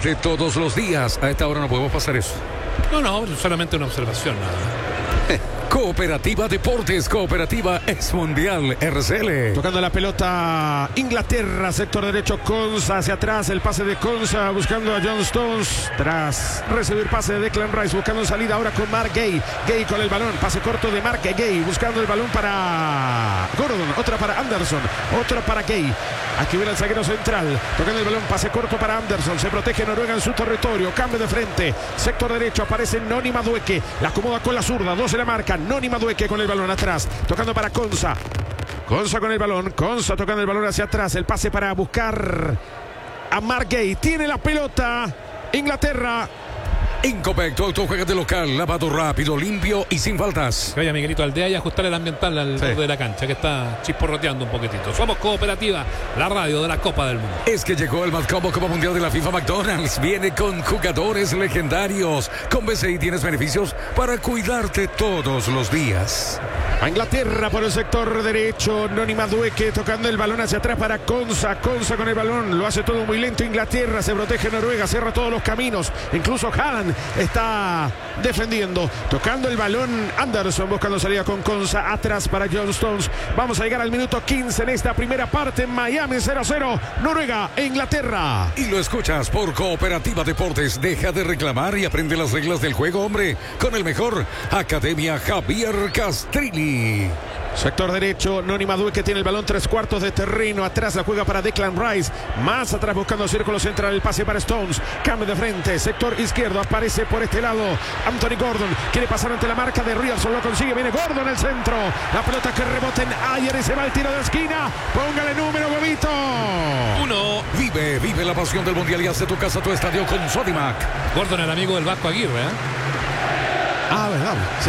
deporte todos los días. A esta hora no podemos pasar eso. No, solamente una observación nada más. Cooperativa Deportes, Cooperativa es Mundial RCL. Tocando la pelota Inglaterra, sector derecho, Konsa hacia atrás, el pase de Konsa buscando a John Stones, tras recibir pase de Declan Rice, buscando salida ahora con Mark Gay, Gay con el balón, pase corto de Mark Gay, buscando el balón para Gordon, otra para Anderson, otra para Gay, aquí viene el zaguero central, tocando el balón, pase corto para Anderson, se protege Noruega en su territorio, cambio de frente, sector derecho, aparece Noni Madueke, la acomoda con la zurda, 2 se la marca, Noni Madueke con el balón atrás, tocando para Konsa. Konsa con el balón, Konsa tocando el balón hacia atrás, el pase para buscar a Mark Gay, tiene la pelota Inglaterra. Incopec, tu auto juega de local, lavado rápido, limpio y sin faltas. Que vaya Miguelito Aldea y ajustar el ambiental al borde de la cancha, que está chisporroteando un poquitito. Somos Cooperativa, la radio de la Copa del Mundo. Es que llegó el Matcombo Copa Mundial de la FIFA McDonald's. Viene con jugadores legendarios. Con BCI tienes beneficios para cuidarte todos los días. A Inglaterra por el sector derecho, Noni Madueke tocando el balón hacia atrás para Konsa. Konsa con el balón, lo hace todo muy lento Inglaterra, se protege Noruega, cierra todos los caminos, incluso Haaland está defendiendo, tocando el balón Anderson, buscando salida con Konsa, atrás para John Stones. Vamos a llegar al minuto 15 en esta primera parte, Miami 0-0, Noruega e Inglaterra. Y lo escuchas por Cooperativa Deportes. Deja de reclamar y aprende las reglas del juego, hombre, con el mejor, Academia Javier Castrilli. Sector derecho, Noni Madueke tiene el balón, 3/4 de terreno, atrás la juega para Declan Rice, más atrás buscando círculo central, el pase para Stones, cambio de frente, sector izquierdo, aparece por este lado Anthony Gordon, quiere pasar ante la marca de Ryerson, lo consigue, viene Gordon el centro, la pelota que rebota en Ayer y se va el tiro de esquina, póngale número, Bobito. 1. Vive la pasión del Mundial y hace tu casa, tu estadio con Sodimac. Gordon, el amigo del Vasco Aguirre, Verdad, sí.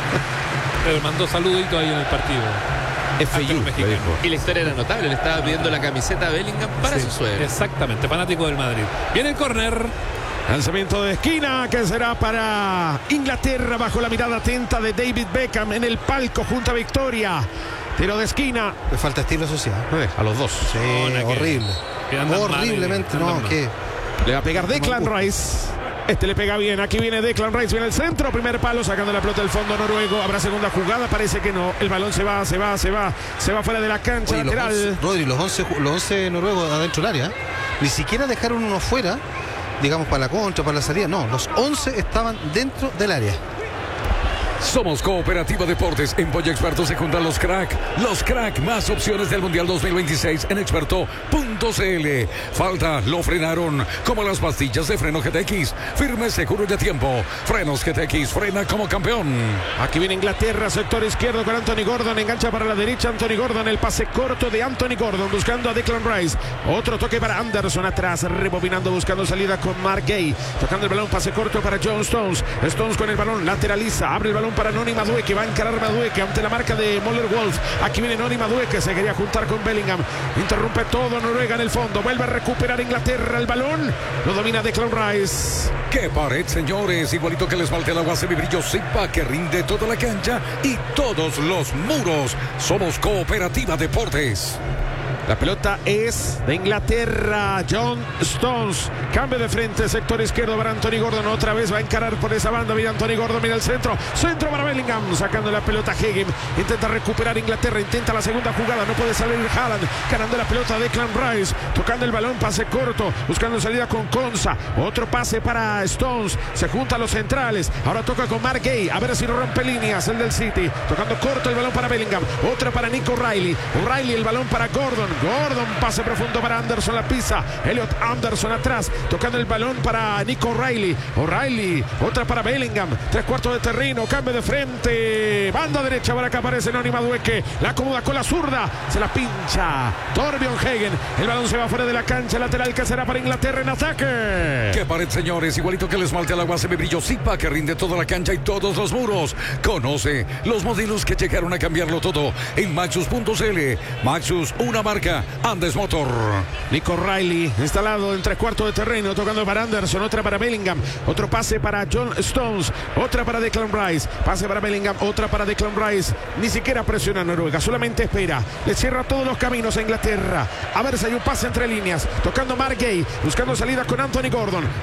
Le mandó saludito ahí en el partido. FU, y la historia era notable, le estaba pidiendo la camiseta a Bellingham para su suegro. Exactamente, fanático del Madrid. Viene el córner. Lanzamiento de esquina que será para Inglaterra bajo la mirada atenta de David Beckham en el palco junto a Victoria. Tiro de esquina. Le falta estilo social. A los dos. Sí, horrible. Horriblemente, que le va a pegar Declan Rice. Este le pega bien, aquí viene Declan Rice, viene el centro, primer palo, sacando la pelota del fondo noruego, habrá segunda jugada, parece que no, el balón se va fuera de la cancha. Oye, lateral. Los 11 noruegos adentro del área, ni siquiera dejaron uno fuera, digamos para la contra, para la salida, no, los 11 estaban dentro del área. Somos Cooperativa Deportes. En Pollo Experto se juntan los crack. Los crack, más opciones del Mundial 2026 en experto.cl. Falta, lo frenaron. Como las pastillas de freno GTX. Firme, seguro y a tiempo. Frenos GTX, frena como campeón. Aquí viene Inglaterra, sector izquierdo con Anthony Gordon. Engancha para la derecha Anthony Gordon. El pase corto de Anthony Gordon buscando a Declan Rice. Otro toque para Anderson atrás. Rebobinando, buscando salida con Mark Gay. Tocando el balón, pase corto para John Stones. Stones con el balón, lateraliza. Abre el balón para Noni Madueke, va a encarar Madueke ante la marca de Moller Wolf. Aquí viene Noni Madueke, se quería juntar con Bellingham, interrumpe todo Noruega en el fondo, vuelve a recuperar Inglaterra el balón, lo domina Declan Rice. ¡Qué pared, señores! Igualito que el esmalte al agua semibrillo Zipa, que rinde toda la cancha y todos los muros. Somos Cooperativa Deportes. La pelota es de Inglaterra, John Stones, cambio de frente, sector izquierdo para Anthony Gordon, otra vez va a encarar por esa banda, mira Anthony Gordon, mira el centro para Bellingham, sacando la pelota Hegem, intenta recuperar Inglaterra, intenta la segunda jugada, no puede salir Haaland, ganando la pelota Declan Rice, tocando el balón, pase corto, buscando salida con Konsa, otro pase para Stones, se juntan los centrales, ahora toca con Mark Gay, a ver si no rompe líneas el del City, tocando corto el balón para Bellingham, otra para Nico O'Reilly, el balón para Gordon, pase profundo para Anderson, la pisa Elliot Anderson atrás, tocando el balón para Nico O'Reilly, otra para Bellingham, 3/4 de terreno, cambio de frente, banda derecha, para acá aparece Noni Madueke, la acomoda con la zurda, se la pincha Torbjörn Hagen, el balón se va fuera de la cancha, lateral que será para Inglaterra en ataque. ¡Qué pared, señores! Igualito que el esmalte al agua semibrillo Zipa, que rinde toda la cancha y todos los muros. Conoce los modelos que llegaron a cambiarlo todo en Maxus.cl. Maxus, una marca Andes Motor. Nico O'Reilly instalado en 3/4 de terreno, tocando para Anderson, otra para Bellingham, otro pase para John Stones, otra para Declan Rice, pase para Bellingham, otra para Declan Rice, ni siquiera presiona a Noruega, solamente espera, le cierra todos los caminos a Inglaterra, a ver si hay un pase entre líneas, tocando Mark Gay, buscando salida con Anthony Gordon.